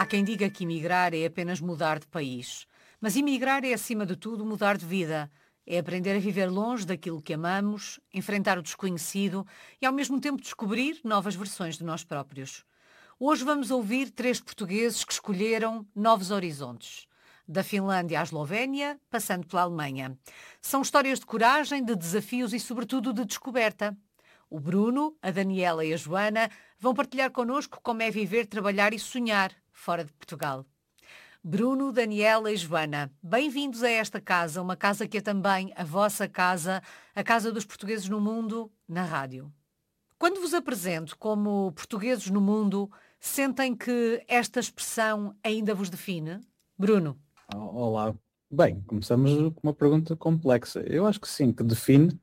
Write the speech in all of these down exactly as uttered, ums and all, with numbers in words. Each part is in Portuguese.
Há quem diga que emigrar é apenas mudar de país. Mas emigrar é, acima de tudo, mudar de vida. É aprender a viver longe daquilo que amamos, enfrentar o desconhecido e, ao mesmo tempo, descobrir novas versões de nós próprios. Hoje vamos ouvir três portugueses que escolheram novos horizontes. Da Finlândia à Eslovénia, passando pela Alemanha. São histórias de coragem, de desafios e, sobretudo, de descoberta. O Bruno, a Daniela e a Joana vão partilhar connosco como é viver, trabalhar e sonhar fora de Portugal. Bruno, Daniela e Joana, bem-vindos a esta casa, uma casa que é também a vossa casa, a casa dos portugueses no mundo, na rádio. Quando vos apresento como portugueses no mundo, sentem que esta expressão ainda vos define? Bruno. Olá. Bem, começamos com uma pergunta complexa. Eu acho que sim, que define,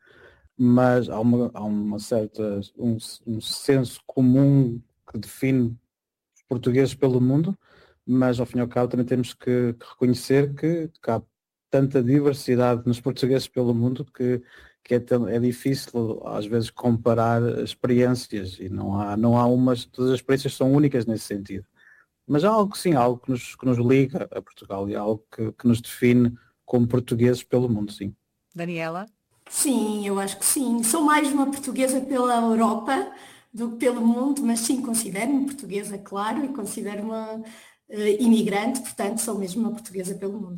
mas há uma, há uma certa, um, um senso comum que define os portugueses pelo mundo, mas ao fim e ao cabo também temos que, que reconhecer que, que há tanta diversidade nos portugueses pelo mundo que, que é, é difícil às vezes comparar experiências e não há, não há umas, todas as experiências são únicas nesse sentido. Mas há algo sim, há algo que nos, que nos liga a Portugal e há algo que, que nos define como portugueses pelo mundo, sim. Daniela? Sim, eu acho que sim. Sou mais uma portuguesa pela Europa do que pelo mundo, mas sim, considero-me portuguesa, claro, e considero-me uh, imigrante, portanto, sou mesmo uma portuguesa pelo mundo.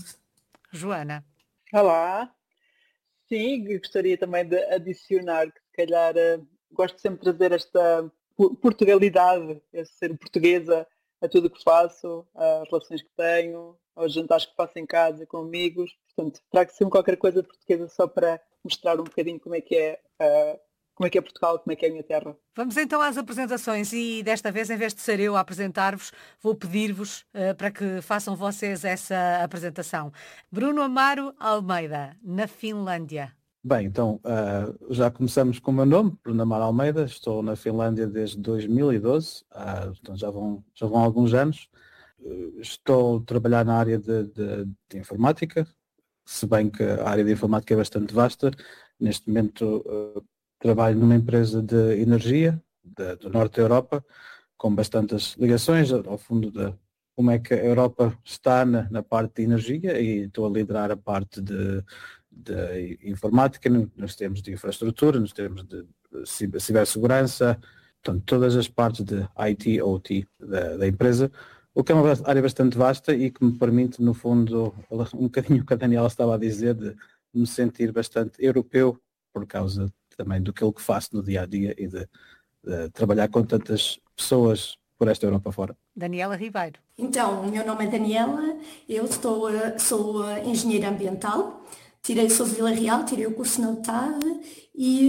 Joana? Olá. Sim, gostaria também de adicionar que, se calhar, uh, gosto sempre de trazer esta Portugalidade, esse ser portuguesa, a tudo o que faço, às relações que tenho, aos jantares que faço em casa, com amigos. Portanto, trago sempre qualquer coisa portuguesa só para mostrar um bocadinho como é que é, uh, como é que é Portugal, como é que é a minha terra. Vamos então às apresentações e desta vez, em vez de ser eu a apresentar-vos, vou pedir-vos uh, para que façam vocês essa apresentação. Bruno Amaro Almeida, na Finlândia. Bem, então uh, já começamos com o meu nome, Bruno Amaro Almeida, estou na Finlândia desde dois mil e doze, uh, então já vão, já vão alguns anos. Uh, estou a trabalhar na área de, de, de informática, se bem que a área de informática é bastante vasta. Neste momento uh, trabalho numa empresa de energia de, do norte da Europa, com bastantes ligações ao fundo de como é que a Europa está na, na parte de energia, e estou a liderar a parte de, de informática, nos termos de infraestrutura, nos termos de cibersegurança, portanto, todas as partes de I T, O T da, da empresa, o que é uma área bastante vasta e que me permite, no fundo, um bocadinho o que a Daniela estava a dizer, de me sentir bastante europeu, por causa também do que faço no dia a dia e de, de trabalhar com tantas pessoas por esta Europa fora. Daniela Ribeiro. Então, o meu nome é Daniela, eu estou, sou engenheira ambiental, tirei, sou de Vila Real, tirei o curso na U T A D e,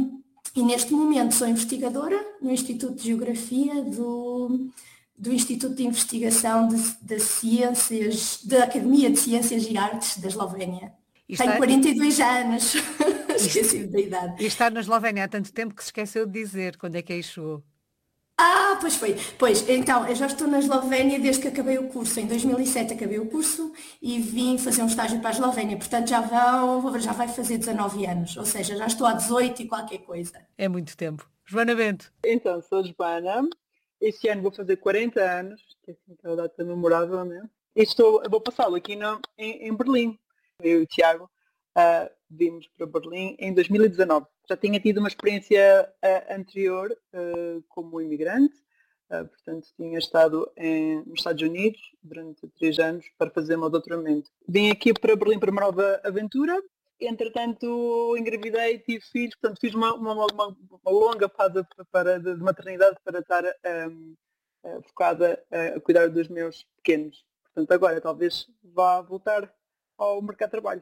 e neste momento sou investigadora no Instituto de Geografia do... do Instituto de Investigação de, de Ciências, da Academia de Ciências e Artes da Eslovénia. Está... Tenho quarenta e dois anos, esqueci da idade. E está na Eslovénia há tanto tempo que se esqueceu de dizer quando é que aí chegou. Ah, pois foi. Pois, então, eu já estou na Eslovénia desde que acabei o curso. Em dois mil e sete acabei o curso e vim fazer um estágio para a Eslovénia. Portanto, já, vão, já vai fazer dezanove anos. Ou seja, já estou há dezoito e qualquer coisa. É muito tempo. Joana Bento. Então, sou Joana. Este ano vou fazer quarenta anos, que é assim aquela data memorável, né? E estou, vou passá-lo aqui no, em, em Berlim. Eu e o Tiago uh, vimos para Berlim em dois mil e dezanove. Já tinha tido uma experiência uh, anterior uh, como imigrante, uh, portanto tinha estado em, nos Estados Unidos durante três anos para fazer o meu doutoramento. Vim aqui para Berlim para uma nova aventura. Entretanto, engravidei, tive filhos, portanto fiz uma, uma, uma, uma longa fase para, de maternidade para estar um, uh, focada uh, a cuidar dos meus pequenos. Portanto, agora talvez vá voltar ao mercado de trabalho.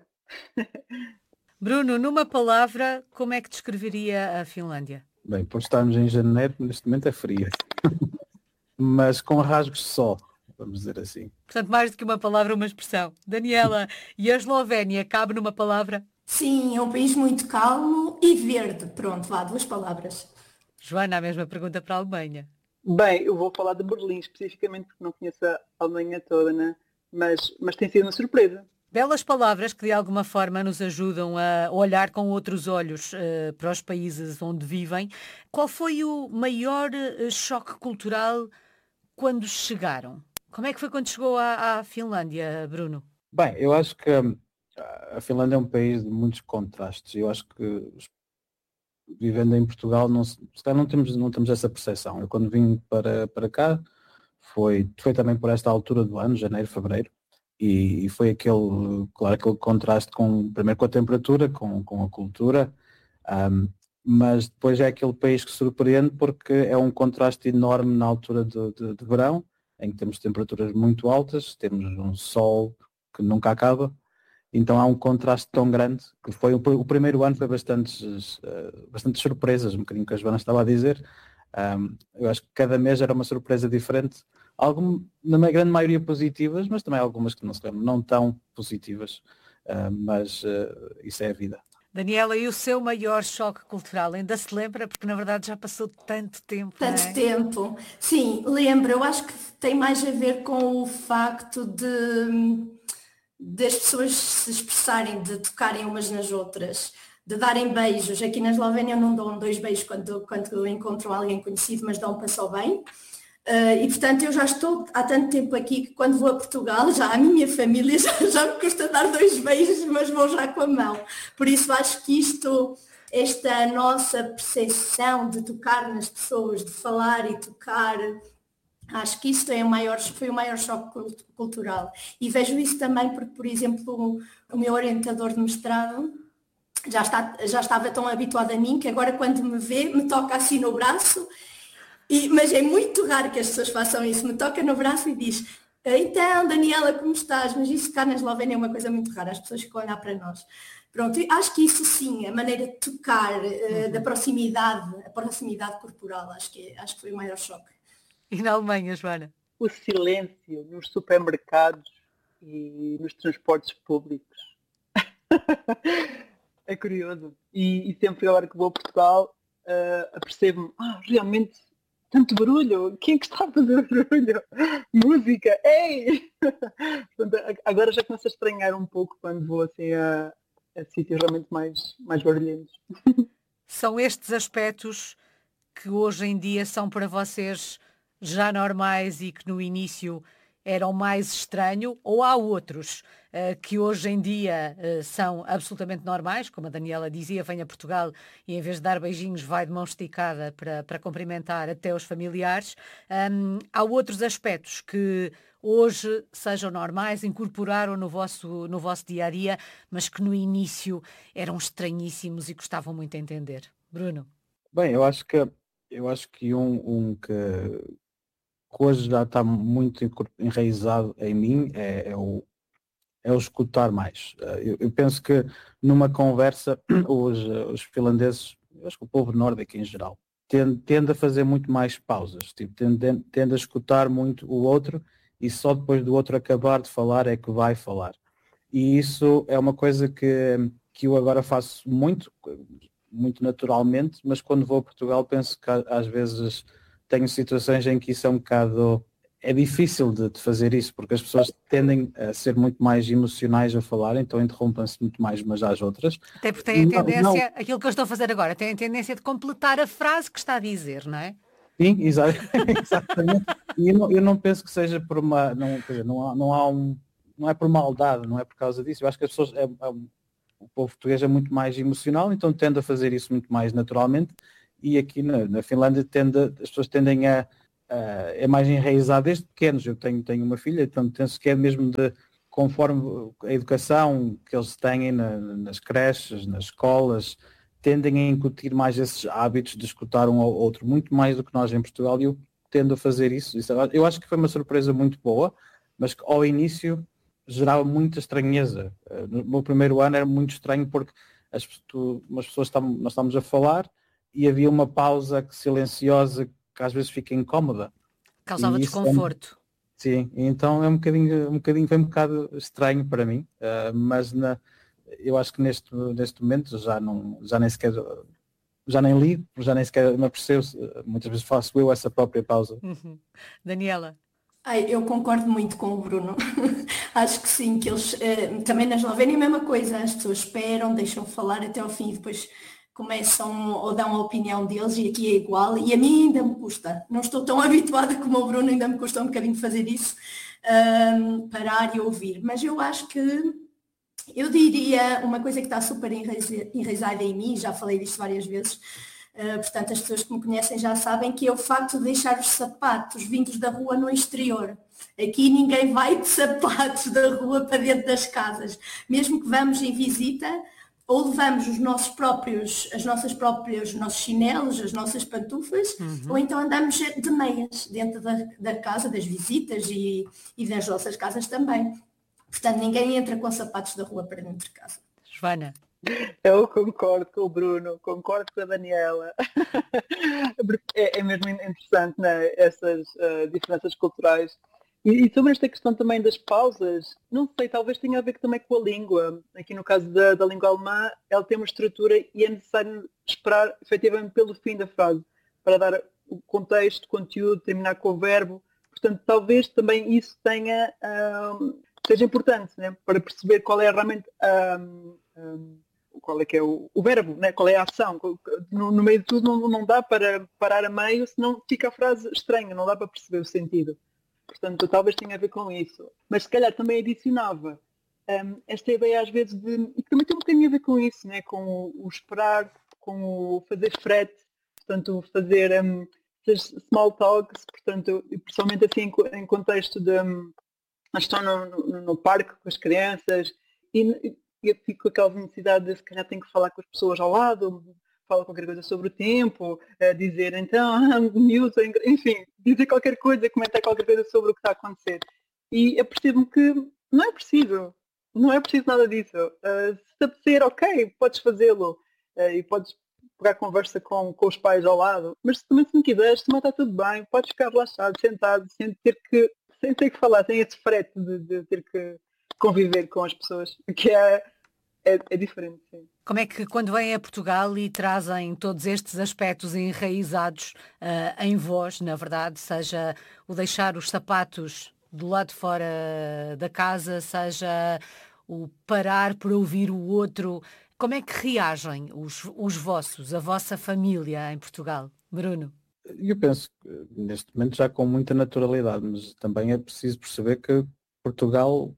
Bruno, numa palavra, como é que descreveria a Finlândia? Bem, por estarmos em janeiro, neste momento é fria. Mas com rasgos de sol, vamos dizer assim. Portanto, mais do que uma palavra, uma expressão. Daniela, e a Eslovénia cabe numa palavra? Sim, é um país muito calmo e verde. Pronto, vá, duas palavras. Joana, a mesma pergunta para a Alemanha. Bem, eu vou falar de Berlim especificamente porque não conheço a Alemanha toda, né? mas, mas tem sido uma surpresa. Belas palavras que de alguma forma nos ajudam a olhar com outros olhos uh, para os países onde vivem. Qual foi o maior uh, choque cultural quando chegaram? Como é que foi quando chegou à, à Finlândia, Bruno? Bem, eu acho que hum, a Finlândia é um país de muitos contrastes. Eu acho que os- vivendo em Portugal não, se se calhar não temos, não temos essa percepção. Eu quando vim para, para cá foi, foi também por esta altura do ano, janeiro, fevereiro, e, e foi aquele, claro, aquele contraste com, primeiro com a temperatura, com, com a cultura, hum, mas depois é aquele país que surpreende porque é um contraste enorme na altura de, de, de verão, em que temos temperaturas muito altas, temos um sol que nunca acaba, então há um contraste tão grande que foi o, o primeiro ano foi bastantes, eh, bastantes surpresas, um bocadinho que a Joana estava a dizer. Um, eu acho que cada mês era uma surpresa diferente, algum, na ma- grande maioria positivas, mas também algumas que não se lembram, não tão positivas, uh, mas uh, isso é a vida. Daniela, e o seu maior choque cultural? Ainda se lembra? Porque na verdade já passou tanto tempo, não Tanto é? tempo. Sim, lembro, eu acho que tem mais a ver com o facto de das pessoas se expressarem, de tocarem umas nas outras, de darem beijos. Aqui na Eslovénia não dão dois beijos quando, quando encontram alguém conhecido, mas dão para só bem. Uh, e portanto eu já estou há tanto tempo aqui que quando vou a Portugal, já a minha família já, já me custa dar dois beijos, mas vou já com a mão. Por isso acho que isto, esta nossa percepção de tocar nas pessoas, de falar e tocar, acho que isso é o maior, foi o maior choque cult- cultural. E vejo isso também porque, por exemplo, o, o meu orientador de mestrado já, está, já estava tão habituado a mim que agora quando me vê, me toca assim no braço. E, mas é muito raro que as pessoas façam isso. Me toca no braço e diz, então, Daniela, como estás? Mas isso cá na Eslovénia é uma coisa muito rara, as pessoas ficam a olhar para nós. Pronto, e acho que isso sim, a maneira de tocar, eh, da proximidade, a proximidade corporal, acho que, é- acho que foi o maior choque. E na Alemanha, Joana? O silêncio nos supermercados e nos transportes públicos. É curioso. E, e sempre agora que vou a Portugal, uh, apercebo-me, ah, realmente, tanto barulho, quem é que está a fazer barulho? Música, ei! Portanto, agora já começo a estranhar um pouco quando vou assim a, a sítios realmente mais, mais barulhentos. São estes aspectos que hoje em dia são para vocês já normais e que no início eram mais estranho, ou há outros eh, que hoje em dia eh, são absolutamente normais, como a Daniela dizia, vem a Portugal e em vez de dar beijinhos vai de mão esticada para, para cumprimentar até os familiares. Hum, há outros aspectos que hoje sejam normais, incorporaram no vosso, no vosso dia a dia, mas que no início eram estranhíssimos e custavam muito a entender. Bruno? Bem, eu acho que eu acho que um, um que, que hoje já está muito encor- enraizado em mim é, é o, é o escutar mais. Eh, Eu, eu penso que numa conversa, os, eh, os finlandeses, eu acho que o povo nórdico em geral, tende, tende a fazer muito mais pausas, tipo, tende, tende a escutar muito o outro e só depois do outro acabar de falar é que vai falar. E isso é uma coisa que, que eu agora faço muito, muito naturalmente, mas quando vou a Portugal penso que às vezes tenho situações em que isso é um bocado, é difícil de, de fazer isso, porque as pessoas tendem a ser muito mais emocionais a falar, então interrompem-se muito mais umas às outras. Até porque tem E a não, não, tendência, aquilo que eu estou a fazer agora, tem a tendência de completar a frase que está a dizer, não é? sim, exa- exatamente. E eu não, eu não penso que seja por uma, não, quer dizer, não há, não há um, não é por maldade, não é por causa disso. Eu acho que as pessoas, é, é um- o povo português é muito mais emocional, então tende a fazer isso muito mais naturalmente. E aqui na, na Finlândia tende, a- as pessoas tendem a, a é mais enraizado desde pequenos. Eu tenho, tenho uma filha, então penso que é mesmo de conforme a educação que eles têm na- nas creches, nas escolas, tendem a incutir mais esses hábitos de escutar um ao outro, muito mais do que nós em Portugal, e eu tendo a fazer isso. Isso eu acho que foi uma surpresa muito boa, mas que ao início gerava muita estranheza. Eh, No meu primeiro ano era muito estranho porque as, tu, umas pessoas estavam, nós estávamos a falar e havia uma pausa que- silenciosa que às vezes fica incómoda. Causava E isso é, desconforto. sim, então é um bocadinho, um bocadinho, foi um bocado estranho para mim, eh, mas na, eu acho que neste, neste momento já não, já nem sequer, já nem ligo, já nem sequer me apercebo, eh, muitas vezes faço eu essa própria pausa. Uhum. Daniela? Ai, eu concordo muito com o Bruno. Acho que sim, que eles eh, também na Eslovénia é a mesma coisa, as pessoas esperam, deixam falar até ao fim e depois começam ou dão a opinião deles, e aqui é igual, e a mim ainda me custa. Não estou tão habituada como o Bruno, ainda me custa um bocadinho fazer isso, um, parar e ouvir. Mas eu acho que, eu diria, uma coisa que está super enraizada em mim, já falei disto várias vezes, uh, portanto as pessoas que me conhecem já sabem, que é o facto de deixar os sapatos vindos da rua no exterior. Aqui ninguém vai de sapatos da rua para dentro das casas. Mesmo que vamos em visita, ou levamos os nossos próprios, as nossas próprias, os nossos chinelos, as nossas pantufas, uhum. ou então andamos de meias dentro da, da casa, das visitas e, e das nossas casas também. Portanto, ninguém entra com sapatos da rua para dentro de casa. Joana? Eu concordo com o Bruno, concordo com a Daniela. é, é mesmo interessante, né? Essas uh, diferenças culturais. E sobre esta questão também das pausas, não sei, talvez tenha a ver também com a língua. Aqui no caso da, da língua alemã, ela tem uma estrutura e é necessário esperar efetivamente pelo fim da frase, para dar o contexto, o conteúdo, terminar com o verbo. Portanto, talvez também isso tenha, um, seja importante, né, para perceber qual é realmente um, um, qual é que é o, o verbo, né, qual é a ação. No, no meio de tudo não, não dá para parar a meio, senão fica a frase estranha, não dá para perceber o sentido. Portanto, talvez tenha a ver com isso. Mas se calhar também adicionava um, esta ideia às vezes de... E também tem um bocadinho a ver com isso, né? Com o, o esperar, com o fazer frete, portanto, fazer um, small talks, portanto, principalmente assim em, em contexto de... Um, estão no, no, no parque com as crianças e, e eu fico com aquela necessidade de se calhar tenho que falar com as pessoas ao lado, fala qualquer coisa sobre o tempo, uh, dizer então, news, enfim, dizer qualquer coisa, comentar qualquer coisa sobre o que está a acontecer. E eu percebo que não é preciso, não é preciso nada disso. Uh, se te apetecer, ok, podes fazê-lo uh, e podes pegar conversa com, com os pais ao lado, mas se também se não quiseres, também está tudo bem, podes ficar relaxado, sentado, sem ter que, sem ter que falar, sem esse frete de, de ter que conviver com as pessoas, que é, é, é diferente, sim. Como é que quando vêm a Portugal e trazem todos estes aspectos enraizados uh, em vós, na verdade, seja o deixar os sapatos do lado de fora da casa, seja o parar para ouvir o outro, como é que reagem os, os vossos, a vossa família em Portugal? Bruno? Eu penso que neste momento já com muita naturalidade, mas também é preciso perceber que Portugal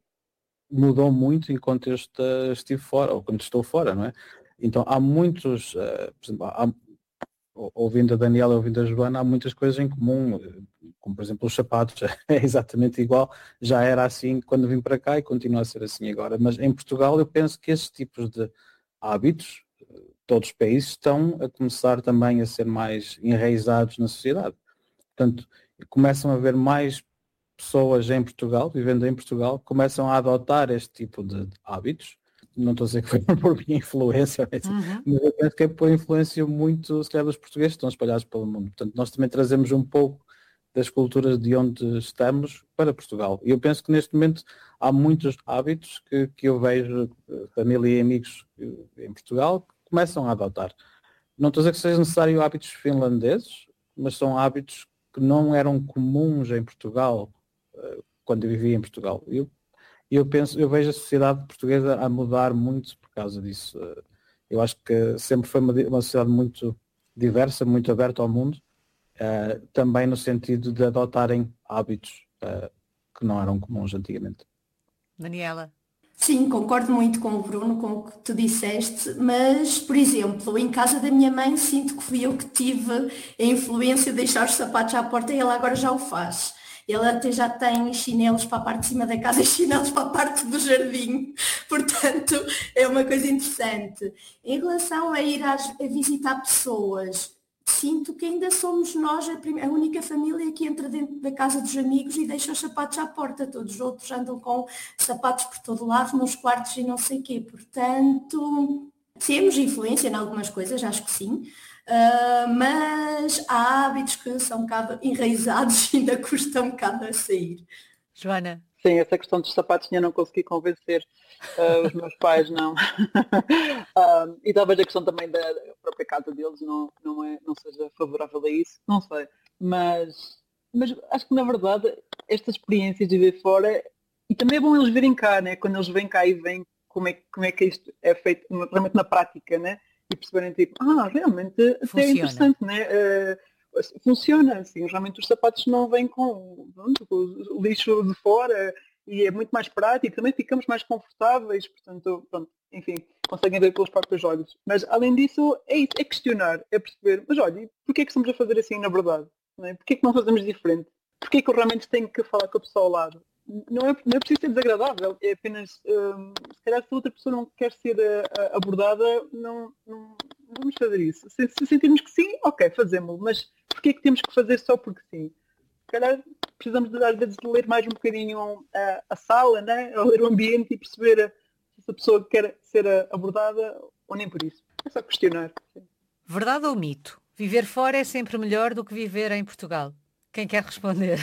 mudou muito enquanto eu estive fora, ou quando estou fora, não é? Então há muitos, uh, por exemplo, há, ouvindo a Daniela e ouvindo a Joana, há muitas coisas em comum, como por exemplo os sapatos, é exatamente igual, já era assim quando vim para cá e continua a ser assim agora, mas em Portugal eu penso que esses tipos de hábitos, todos os países estão a começar também a ser mais enraizados na sociedade. Portanto, começam a haver mais pessoas em Portugal, vivendo em Portugal, começam a adotar este tipo de hábitos. Não estou a dizer que foi por minha influência, uhum. mas eu penso que é por influência muito, se calhar, dos portugueses que estão espalhados pelo mundo. Portanto, nós também trazemos um pouco das culturas de onde estamos para Portugal. E eu penso que neste momento há muitos hábitos que, que eu vejo, família e amigos em Portugal, que começam a adotar. Não estou a dizer que sejam necessários hábitos finlandeses, mas são hábitos que não eram comuns em Portugal quando eu vivia em Portugal. Eu, eu penso, eu vejo a sociedade portuguesa a mudar muito por causa disso. Eu acho que sempre foi uma, uma sociedade muito diversa, muito aberta ao mundo, uh, também no sentido de adotarem hábitos uh, que não eram comuns antigamente. Daniela? Sim, concordo muito com o Bruno, com o que tu disseste, mas, por exemplo, em casa da minha mãe sinto que fui eu que tive a influência de deixar os sapatos à porta e ela agora já o faz. Ela até já tem chinelos para a parte de cima da casa e chinelos para a parte do jardim. Portanto, é uma coisa interessante. Em relação a ir às, a visitar pessoas, sinto que ainda somos nós a, primeira, a única família que entra dentro da casa dos amigos e deixa os sapatos à porta. Todos os outros andam com sapatos por todo lado, nos quartos e não sei o quê. Portanto, temos influência em algumas coisas, acho que sim. Uh, mas há hábitos que são um bocado enraizados e ainda custa um bocado a sair. Joana? Sim, essa questão dos sapatos ainda não consegui convencer uh, os meus pais, não. uh, e talvez a questão também da própria casa deles não, não, é, não seja favorável a isso, não sei. Mas, mas acho que na verdade estas experiências de ver fora, e também é bom eles virem cá, né? Quando eles vêm cá e veem como é, como é que isto é feito realmente na prática, né? e perceberem tipo, ah, realmente até Funciona. é interessante, né? Uh, funciona, assim, realmente os sapatos não vêm com, pronto, com o lixo de fora e é muito mais prático, também ficamos mais confortáveis, portanto, pronto, enfim, conseguem ver pelos próprios olhos. Mas além disso, é isso, é questionar, é perceber, mas olha, porquê é que estamos a fazer assim na verdade? Não é? Porquê é que não fazemos diferente? Porquê é que eu realmente tenho que falar com a pessoa ao lado? Não é, não é preciso ser desagradável, é apenas, hum, se calhar se a outra pessoa não quer ser uh, abordada, não, não, não vamos fazer isso. Se, se sentirmos que sim, ok, fazemos-lo, mas porquê é que temos que fazer só porque sim? Se calhar precisamos de, às vezes de ler mais um bocadinho a, a sala, né? A ler o ambiente e perceber se a pessoa quer ser abordada ou nem por isso. É só questionar. Sim. Verdade ou mito? Viver fora é sempre melhor do que viver em Portugal? Quem quer responder?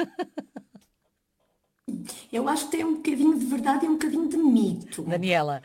Eu acho que tem um bocadinho de verdade e um bocadinho de mito. Daniela.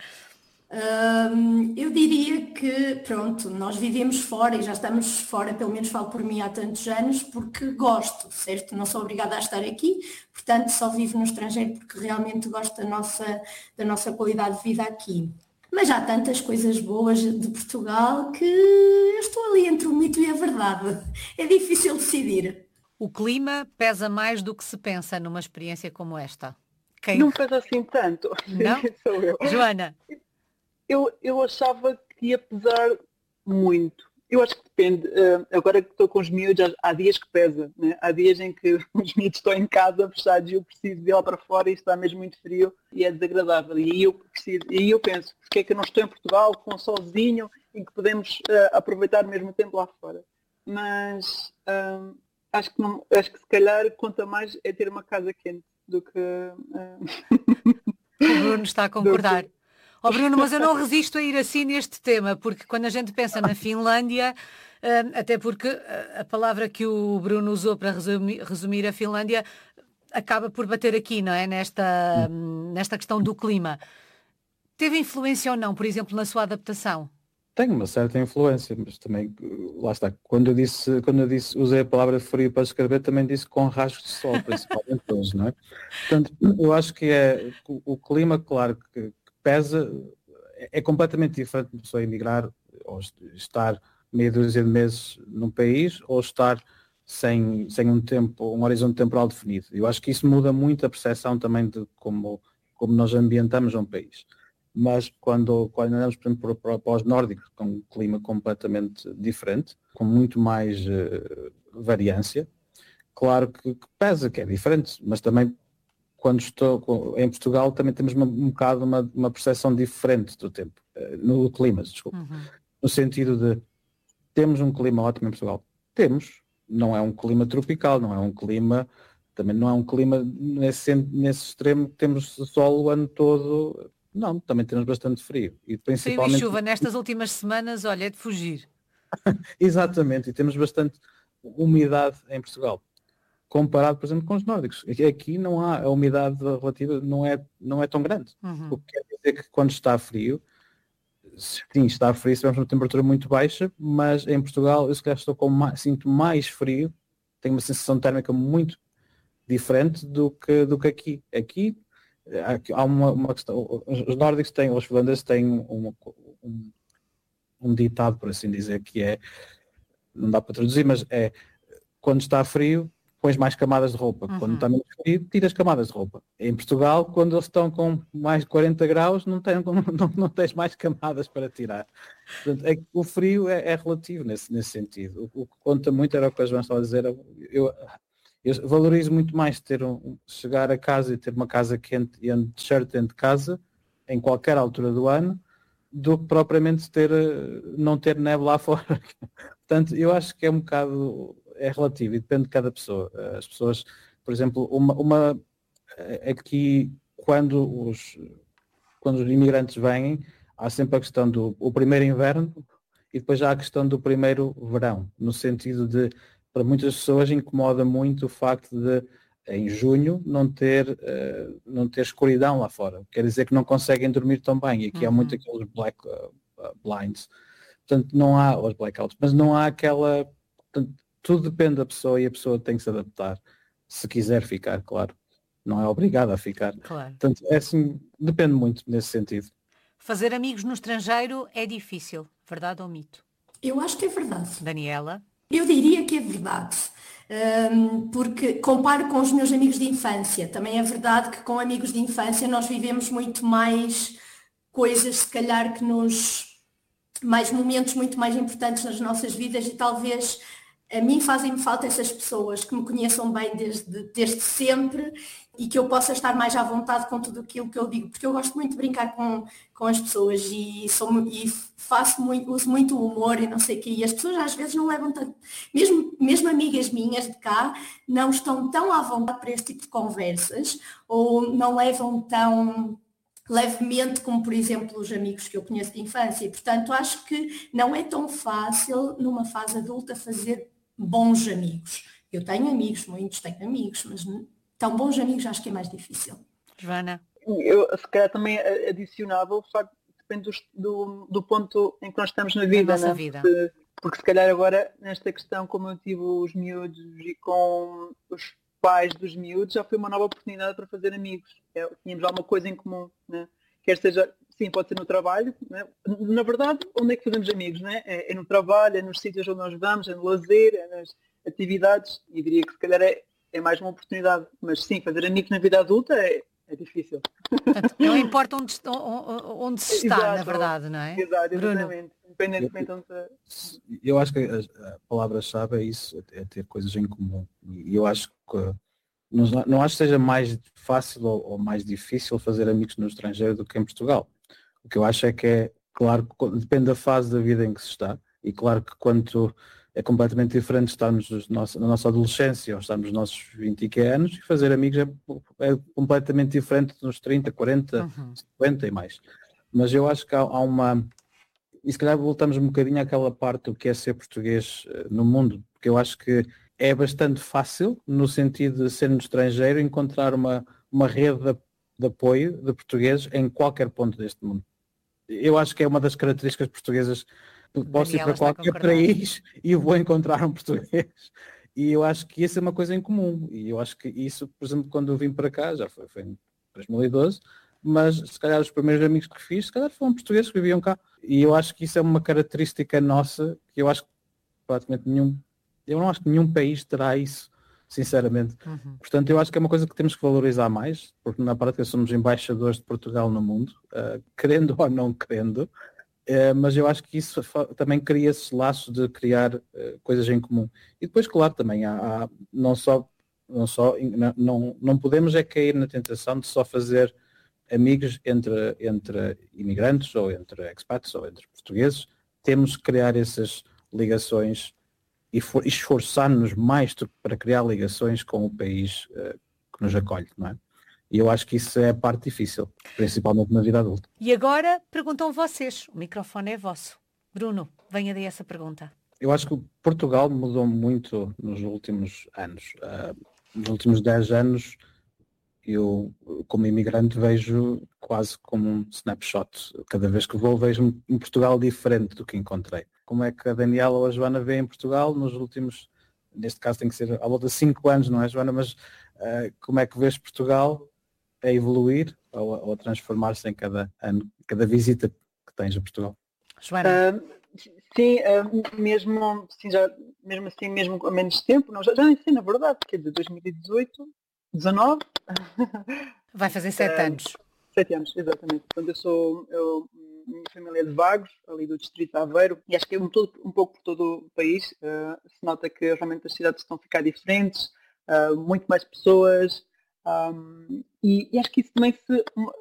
Hum, eu diria que, pronto, nós vivemos fora e já estamos fora, pelo menos falo por mim há tantos anos, porque gosto, certo? Não sou obrigada a estar aqui, portanto só vivo no estrangeiro porque realmente gosto da nossa, da nossa qualidade de vida aqui. Mas há tantas coisas boas de Portugal que eu estou ali entre o mito e a verdade. É difícil decidir. O clima pesa mais do que se pensa numa experiência como esta. Quem... Não pesa assim tanto. Não? Sou eu. Joana? Eu, eu achava que ia pesar muito. Eu acho que depende. Uh, agora que estou com os miúdos, há dias que pesa. Né? Há dias em que os miúdos estão em casa fechados e eu preciso de ir lá para fora e está mesmo muito frio e é desagradável. E aí eu, preciso, e aí eu penso, porque é que eu não estou em Portugal com um solzinho em que podemos uh, aproveitar o mesmo tempo lá fora. Mas uh, acho, que não, acho que se calhar conta mais é ter uma casa quente do que... Uh... O Bruno está a concordar. Oh, Bruno, mas eu não resisto a ir assim neste tema, porque quando a gente pensa na Finlândia, até porque a palavra que o Bruno usou para resumir, resumir a Finlândia acaba por bater aqui, não é? Nesta, nesta questão do clima. Teve influência ou não, por exemplo, na sua adaptação? Tem uma certa influência, mas também, lá está, quando eu disse, quando eu disse, usei a palavra frio para escrever, também disse com raios de sol, principalmente hoje, não é? Portanto, eu acho que é o, o clima, claro, que pesa, é completamente diferente de uma pessoa emigrar ou estar meia dúzia de meses num país ou estar sem, sem um tempo, um horizonte temporal definido. Eu acho que isso muda muito a percepção também de como, como nós ambientamos um país. Mas quando, quando andamos, por exemplo, para, para os nórdicos, com um clima completamente diferente, com muito mais uh, variância, claro que, que pesa, que é diferente, mas também quando estou em Portugal também temos uma, um bocado uma, uma percepção diferente do tempo, no clima, desculpa. Uhum. No sentido de, temos um clima ótimo em Portugal. Temos, não é um clima tropical, não é um clima, também não é um clima nesse, nesse extremo, temos sol o ano todo, não, também temos bastante frio. E principalmente... Frio e chuva nestas últimas semanas, olha, é de fugir. Exatamente, e temos bastante umidade em Portugal. Comparado, por exemplo, com os nórdicos. Aqui não há, a umidade relativa não é, não é tão grande. Uhum. O que quer dizer que quando está frio, sim, está frio, estivemos uma temperatura muito baixa, mas em Portugal eu se calhar estou com mais, sinto mais frio, tenho uma sensação térmica muito diferente do que, do que aqui. Aqui há uma, uma questão, os nórdicos têm, os finlandeses têm um, um, um ditado, por assim dizer, que é, não dá para traduzir, mas é, quando está frio, pões mais camadas de roupa. Uhum. Quando está muito frio, tiras camadas de roupa. Em Portugal, quando eles estão com mais de quarenta graus, não, tem, não, não tens mais camadas para tirar. Portanto, é, o frio é, é relativo nesse, nesse sentido. O, o que conta muito era o que a Joana estava a dizer. Eu, eu valorizo muito mais ter um, chegar a casa e ter uma casa quente e um t-shirt dentro de casa, em qualquer altura do ano, do que propriamente ter, não ter neve lá fora. Portanto, eu acho que é um bocado... é relativo e depende de cada pessoa. As pessoas, por exemplo, uma, uma aqui quando os, quando os imigrantes vêm, há sempre a questão do o primeiro inverno e depois já há a questão do primeiro verão, no sentido de, para muitas pessoas incomoda muito o facto de em junho não ter, uh, não ter escuridão lá fora. Quer dizer que não conseguem dormir tão bem. E aqui uhum. há muito aqueles black uh, uh, blinds. Portanto, não há os blackouts, mas não há aquela... Portanto, tudo depende da pessoa e a pessoa tem que se adaptar, se quiser ficar, claro. Não é obrigada a ficar. Claro. Portanto, é assim, depende muito nesse sentido. Fazer amigos no estrangeiro é difícil, verdade ou mito? Eu acho que é verdade. Daniela? Eu diria que é verdade, hum, porque comparo com os meus amigos de infância. Também é verdade que com amigos de infância nós vivemos muito mais coisas, se calhar, que nos... mais momentos muito mais importantes nas nossas vidas e talvez a mim fazem-me falta essas pessoas que me conheçam bem desde, desde sempre e que eu possa estar mais à vontade com tudo aquilo que eu digo, porque eu gosto muito de brincar com, com as pessoas e, sou, e faço muito, uso muito o humor e não sei o quê, e as pessoas às vezes não levam tanto, mesmo, mesmo amigas minhas de cá, não estão tão à vontade para este tipo de conversas ou não levam tão levemente como, por exemplo, os amigos que eu conheço de infância. E, portanto, acho que não é tão fácil, numa fase adulta, fazer bons amigos. Eu tenho amigos, muitos tenho amigos, mas tão bons amigos acho que é mais difícil. Joana? Eu, se calhar, também adicionava o facto, depende do, do ponto em que nós estamos na vida, na nossa né? vida. Porque, porque, se calhar, agora, nesta questão, como eu tive os miúdos e com os pais dos miúdos, já foi uma nova oportunidade para fazer amigos. É, tínhamos alguma coisa em comum, né? Quer seja, sim, pode ser no trabalho, né? Na verdade, onde é que fazemos amigos, né? É, é no trabalho, é nos sítios onde nós vamos, é no lazer, é nas atividades, e diria que se calhar é, é mais uma oportunidade. Mas sim, fazer amigos na vida adulta é, é difícil. Portanto, não importa onde, onde se está, Exato, na verdade, não é? Exato, Bruno? exatamente. Independentemente onde se... Eu acho que a, a palavra-chave é isso, é ter coisas em comum. E eu acho que não, não acho que seja mais fácil ou, ou mais difícil fazer amigos no estrangeiro do que em Portugal. O que eu acho é que é, claro, depende da fase da vida em que se está, e claro que quanto é completamente diferente estarmos na nossa adolescência ou estarmos nos nossos vinte anos, e fazer amigos é, é completamente diferente nos trinta, quarenta, uhum. cinquenta e mais. Mas eu acho que há, há uma... E se calhar voltamos um bocadinho àquela parte do que é ser português no mundo, porque eu acho que é bastante fácil, no sentido de ser no estrangeiro, encontrar uma, uma rede de, de apoio de portugueses em qualquer ponto deste mundo. Eu acho que é uma das características portuguesas. Posso ir para qualquer país e vou encontrar um português. E eu acho que isso é uma coisa em comum. E eu acho que isso, por exemplo, quando eu vim para cá, já foi, foi em dois mil e doze, mas se calhar os primeiros amigos que fiz, se calhar foram portugueses que viviam cá. E eu acho que isso é uma característica nossa, que eu acho que praticamente nenhum, eu não acho que nenhum país terá isso, sinceramente. Uhum. Portanto, eu acho que é uma coisa que temos que valorizar mais, porque na prática somos embaixadores de Portugal no mundo, uh, querendo ou não querendo, uh, mas eu acho que isso também cria esse laço de criar uh, coisas em comum. E depois, claro, também há, há não só, não, só não, não podemos é cair na tentação de só fazer amigos entre, entre imigrantes ou entre expats ou entre portugueses. Temos que criar essas ligações e esforçar-nos mais para criar ligações com o país uh, que nos acolhe, não é? E eu acho que isso é a parte difícil, principalmente na vida adulta. E agora perguntam vocês, o microfone é vosso. Bruno, venha daí essa pergunta. Eu acho que Portugal mudou muito nos últimos anos. Uh, nos últimos dez anos, eu, como imigrante, vejo quase como um snapshot. Cada vez que vou, vejo um Portugal diferente do que encontrei. Como é que a Daniela ou a Joana vê em Portugal nos últimos, neste caso tem que ser à volta de cinco anos, não é, Joana? Mas uh, como é que vês Portugal a evoluir ou a, ou a transformar-se em cada ano, cada visita que tens a Portugal? Joana? Uh, sim, uh, mesmo, sim, já, mesmo assim, mesmo há menos tempo, não, já, já nem sei, na verdade, porque é de dois mil e dezoito, dezanove. Vai fazer sete uh, anos. Sete anos, exatamente. Quando eu sou, eu, minha família é de Vagos, ali do distrito de Aveiro, e acho que é um, todo, um pouco por todo o país. Uh, se nota que realmente as cidades estão a ficar diferentes, uh, muito mais pessoas, um, e, e acho que isso também se